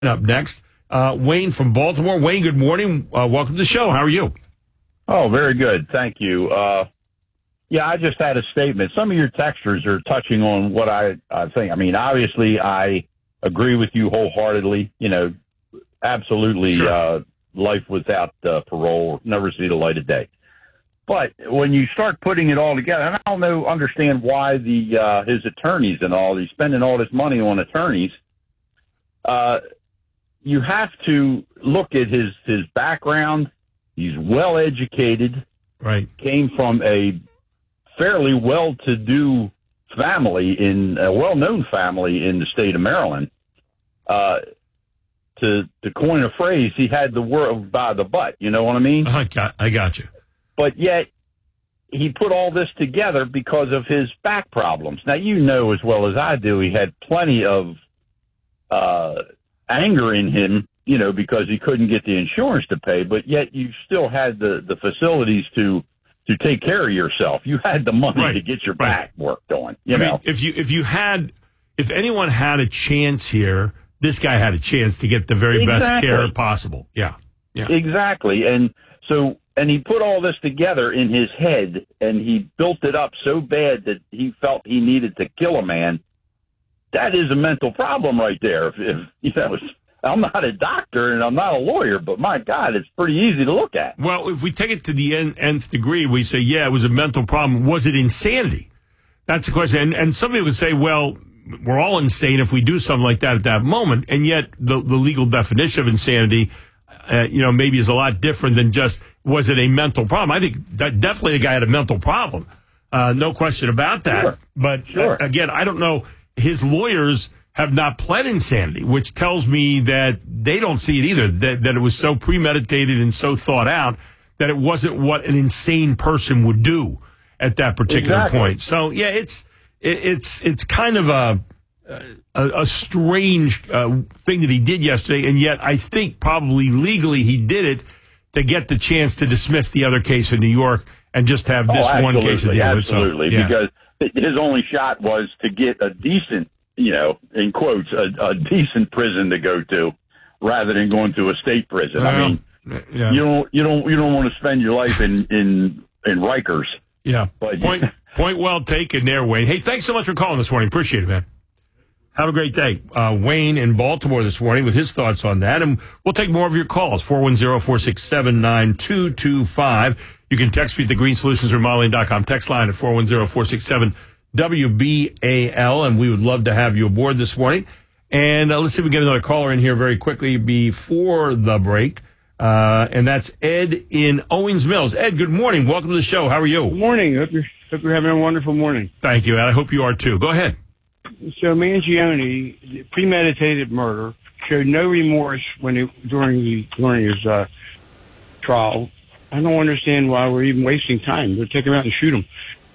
Up next, Wayne from Baltimore. Wayne, good morning. Welcome to the show. How are you? Oh, very good. Thank you. Yeah, I just had a statement. Some of your texters are touching on what I think. I mean, obviously, I agree with you wholeheartedly. You know, absolutely, Sure. Life without parole will never see the light of day. But when you start putting it all together, and I don't understand why his attorneys and all, he's spending all this money on attorneys. You have to look at his background. He's well educated. Right. Came from a fairly well-to-do family, in a well-known family in the state of Maryland. To coin a phrase, he had the world by the butt. You know what I mean? I got you. But yet he put all this together because of his back problems. Now, you know as well as I do, he had plenty of anger in him, you know, because he couldn't get the insurance to pay, but yet you still had the facilities to take care of yourself. You had the money to get your back worked on, you know. Mean, if anyone had a chance here, this guy had a chance to get the very best care possible. Yeah. Exactly. And he put all this together in his head, and he built it up so bad that he felt he needed to kill a man. That is a mental problem right there. If you know, I'm not a doctor and I'm not a lawyer, but my God, it's pretty easy to look at. Well, if we take it to the nth degree, we say, yeah, it was a mental problem. Was it insanity? That's the question. And somebody would say, well, we're all insane if we do something like that at that moment. And yet the legal definition of insanity, maybe is a lot different than just, was it a mental problem? I think that definitely the guy had a mental problem. No question about that. Sure. But again, I don't know. His lawyers have not pled insanity, which tells me that they don't see it either, that it was so premeditated and so thought out that it wasn't what an insane person would do at that particular point. So, yeah, it's kind of a strange thing that he did yesterday, and yet I think probably legally he did it to get the chance to dismiss the other case in New York and just have this one case to deal with. Absolutely, because his only shot was to get a decent, you know, in quotes, a decent prison to go to, rather than going to a state prison. I mean, you don't want to spend your life in Rikers. Yeah, but point well taken there, Wayne. Hey, thanks so much for calling this morning. Appreciate it, man. Have a great day. Wayne in Baltimore this morning with his thoughts on that, and we'll take more of your calls. 410-467-9225. You can text me at thegreensolutions.com. Text line at 410-467-WBAL, and we would love to have you aboard this morning. And let's see if we get another caller in here very quickly before the break. And that's Ed in Owings Mills. Ed, good morning. Welcome to the show. How are you? Good morning. Hope you're having a wonderful morning. Thank you, Ed. I hope you are too. Go ahead. So Mangione, premeditated murder, showed no remorse during his trial. I don't understand why we're even wasting time. We'll take him out and shoot him.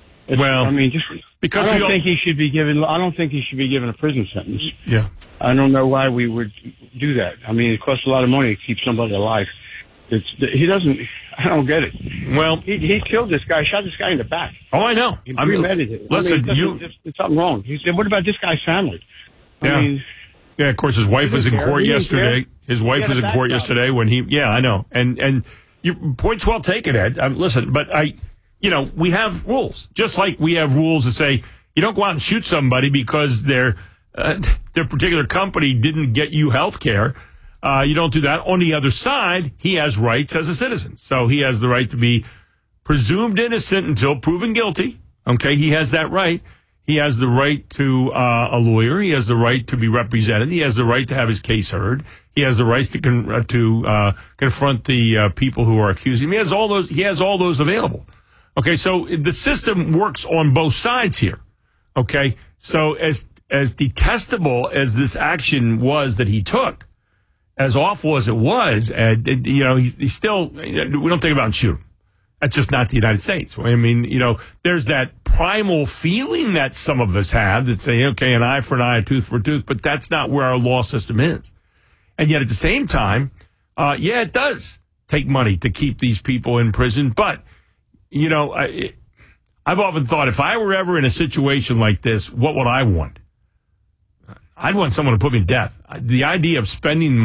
Because I don't think he should be given a prison sentence. Yeah. I don't know why we would do that. I mean, it costs a lot of money to keep somebody alive. I don't get it. Well, he killed this guy, shot this guy in the back. Oh, I know. He premeditated. Listen, there's something wrong. He said, what about this guy's family? Yeah, of course, his wife was in court yesterday. His wife was in court yesterday when I know. And your point's well taken, Ed. Listen, but we have rules. Just like we have rules that say you don't go out and shoot somebody because their particular company didn't get you health care. You don't do that. On the other side, he has rights as a citizen. So he has the right to be presumed innocent until proven guilty. Okay, he has that right. He has the right to a lawyer. He has the right to be represented. He has the right to have his case heard. He has the rights to confront the people who are accusing him. He has all those available. Okay, so the system works on both sides here. Okay, so as detestable as this action was that he took, as awful as it was, he's still, we don't think about shooting. That's just not the United States. I mean, there's that primal feeling that some of us have that say, okay, an eye for an eye, a tooth for a tooth, but that's not where our law system is. And yet at the same time, it does take money to keep these people in prison. But, I've often thought if I were ever in a situation like this, what would I want? I'd want someone to put me to death. The idea of spending